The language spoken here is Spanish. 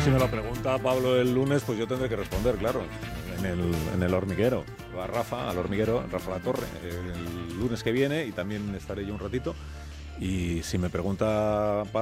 si me lo pregunta Pablo el lunes, pues yo tendré que responder, claro, en el hormiguero. Va Rafa al hormiguero, Rafa La Torre, el lunes que viene, y también estaré yo un ratito. Y si me pregunta